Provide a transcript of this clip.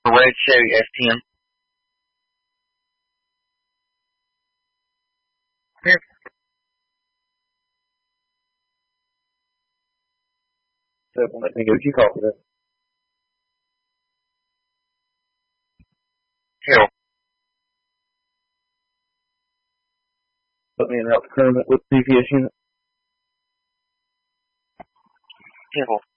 A red Chevy S10. Here. So let me go get you coffee then. Here. Put me in the tournament with PPS unit. Here.